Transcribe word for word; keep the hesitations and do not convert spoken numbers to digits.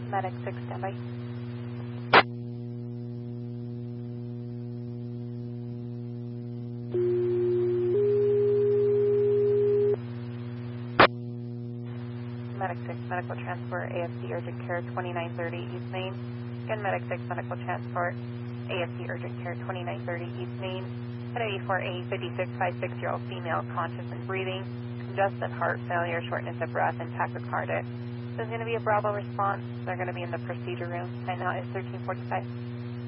Medic six, standby. Medic six, medical transport, A F C urgent care twenty-nine thirty East Main. Again, Medic six, medical transport, A F C urgent care twenty-nine thirty East Main. At eighty-four A, fifty-six, fifty-six-year-old female, conscious and breathing, congestive heart failure, shortness of breath, and tachycardic. This is going to be a Bravo response. They're going to be in the procedure room. Time now is thirteen forty-five.